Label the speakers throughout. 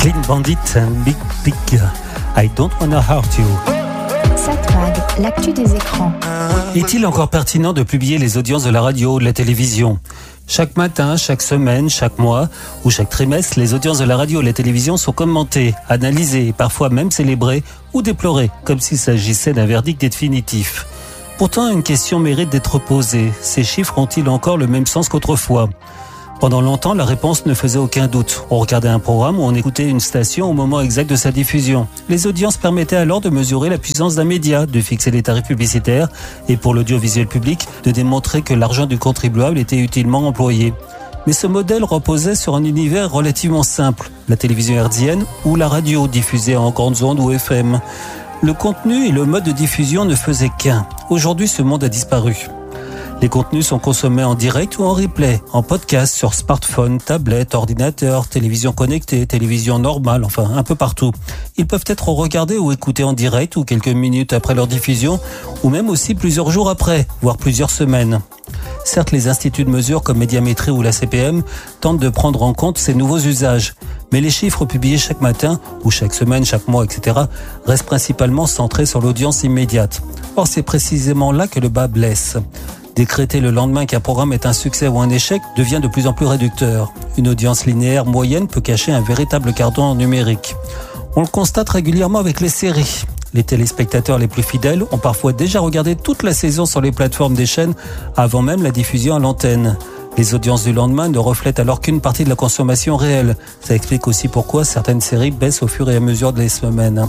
Speaker 1: Clean Bandit and Big Pig, I don't wanna hurt you.
Speaker 2: Satmag, l'actu des écrans.
Speaker 1: Est-il encore pertinent de publier les audiences de la radio ou de la télévision ? Chaque matin, chaque semaine, chaque mois ou chaque trimestre, les audiences de la radio et de la télévision sont commentées, analysées et parfois même célébrées ou déplorées, comme s'il s'agissait d'un verdict définitif. Pourtant, une question mérite d'être posée. Ces chiffres ont-ils encore le même sens qu'autrefois ? Pendant longtemps, la réponse ne faisait aucun doute. On regardait un programme ou on écoutait une station au moment exact de sa diffusion. Les audiences permettaient alors de mesurer la puissance d'un média, de fixer les tarifs publicitaires et pour l'audiovisuel public, de démontrer que l'argent du contribuable était utilement employé. Mais ce modèle reposait sur un univers relativement simple, la télévision hertzienne ou la radio diffusée en grandes ondes ou FM. Le contenu et le mode de diffusion ne faisaient qu'un. Aujourd'hui, ce monde a disparu. Les contenus sont consommés en direct ou en replay, en podcast, sur smartphone, tablette, ordinateur, télévision connectée, télévision normale, enfin un peu partout. Ils peuvent être regardés ou écoutés en direct ou quelques minutes après leur diffusion, ou même aussi plusieurs jours après, voire plusieurs semaines. Certes, les instituts de mesure comme Médiamétrie ou la CPM tentent de prendre en compte ces nouveaux usages, mais les chiffres publiés chaque matin, ou chaque semaine, chaque mois, etc., restent principalement centrés sur l'audience immédiate. Or, c'est précisément là que le bât blesse. Décréter le lendemain qu'un programme est un succès ou un échec devient de plus en plus réducteur. Une audience linéaire moyenne peut cacher un véritable carton numérique. On le constate régulièrement avec les séries. Les téléspectateurs les plus fidèles ont parfois déjà regardé toute la saison sur les plateformes des chaînes avant même la diffusion à l'antenne. Les audiences du lendemain ne reflètent alors qu'une partie de la consommation réelle. Ça explique aussi pourquoi certaines séries baissent au fur et à mesure des semaines.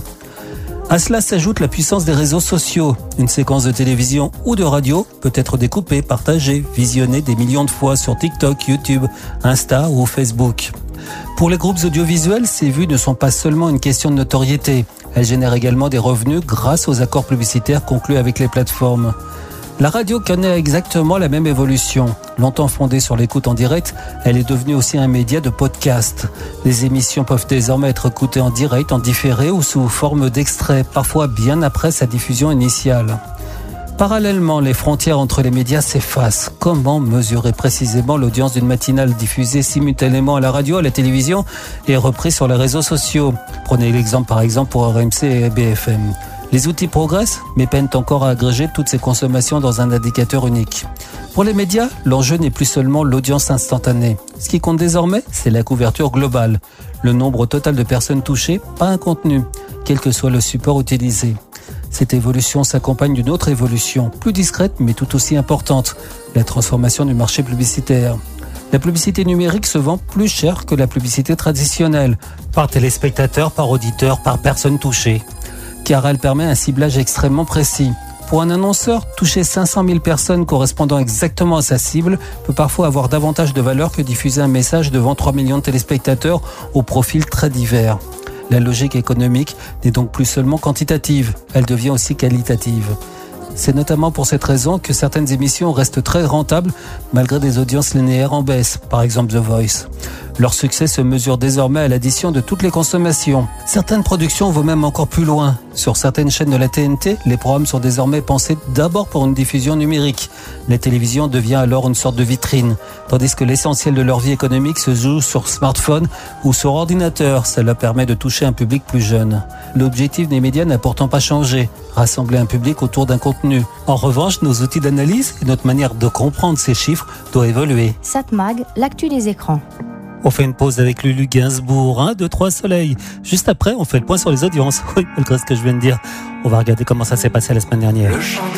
Speaker 1: À cela s'ajoute la puissance des réseaux sociaux. Une séquence de télévision ou de radio peut être découpée, partagée, visionnée des millions de fois sur TikTok, YouTube, Insta ou Facebook. Pour les groupes audiovisuels, ces vues ne sont pas seulement une question de notoriété. Elles génèrent également des revenus grâce aux accords publicitaires conclus avec les plateformes. La radio connaît exactement la même évolution. Longtemps fondée sur l'écoute en direct, elle est devenue aussi un média de podcast. Les émissions peuvent désormais être écoutées en direct, en différé ou sous forme d'extrait, parfois bien après sa diffusion initiale. Parallèlement, les frontières entre les médias s'effacent. Comment mesurer précisément l'audience d'une matinale diffusée simultanément à la radio, à la télévision et reprise sur les réseaux sociaux ? Prenez l'exemple par exemple pour RMC et BFM. Les outils progressent, mais peinent encore à agréger toutes ces consommations dans un indicateur unique. Pour les médias, l'enjeu n'est plus seulement l'audience instantanée. Ce qui compte désormais, c'est la couverture globale. Le nombre total de personnes touchées, pas un contenu, quel que soit le support utilisé. Cette évolution s'accompagne d'une autre évolution, plus discrète mais tout aussi importante, la transformation du marché publicitaire. La publicité numérique se vend plus cher que la publicité traditionnelle, par téléspectateur, par auditeur, par personne touchée. Car elle permet un ciblage extrêmement précis. Pour un annonceur, toucher 500 000 personnes correspondant exactement à sa cible peut parfois avoir davantage de valeur que diffuser un message devant 3 millions de téléspectateurs aux profils très divers. La logique économique n'est donc plus seulement quantitative, elle devient aussi qualitative. C'est notamment pour cette raison que certaines émissions restent très rentables malgré des audiences linéaires en baisse, par exemple The Voice. Leur succès se mesure désormais à l'addition de toutes les consommations. Certaines productions vont même encore plus loin. Sur certaines chaînes de la TNT, les programmes sont désormais pensés d'abord pour une diffusion numérique. La télévision devient alors une sorte de vitrine, tandis que l'essentiel de leur vie économique se joue sur smartphone ou sur ordinateur. Cela permet de toucher un public plus jeune. L'objectif des médias n'a pourtant pas changé, rassembler un public autour d'un contenu. En revanche, nos outils d'analyse et notre manière de comprendre ces chiffres doivent évoluer.
Speaker 2: Satmag, l'actu des écrans.
Speaker 1: On fait une pause avec Lulu Gainsbourg, 1, 2, 3 soleil. Juste après, on fait le point sur les audiences. Oui, malgré ce que je viens de dire. On va regarder comment ça s'est passé la semaine dernière.